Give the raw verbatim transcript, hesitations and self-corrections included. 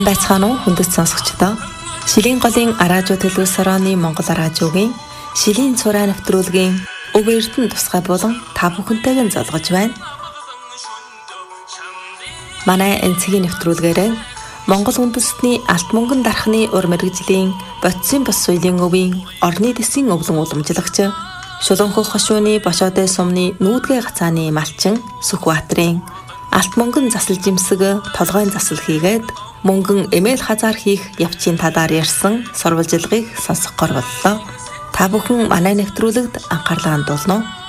Байцгаана уу хүндэт сонсогчдоо. Шилийн голын Аражуу телевизорооны Монгол Аражуугийн Шилийн цураа нэвтрүүлгийн Өг Эрдэнэ тусгай болон та бүхэнтэйг нь залгаж байна. Манай энэ цагийн нэвтрүүлгээрээ Монгол үндэстний алт мөнгөн дархны ур мэргэжлийн бодисын бос соёлын өвийн орны дэсийн өвлөн уламжлагч Шулуунхөх хошууны Бошоодой сумны нүүдгээ гацааны малчин Сүхбаатарын алт мөнгөн засал жимсэг толгойн засал хийгээд мөнгөн эмээл хазаар хийх явцын талаар ярьсан сурвалжилгыг сонсох гор боллоо. Та бүхэн манай нэвтрүүлэгт анхаарлаа хандуулно уу?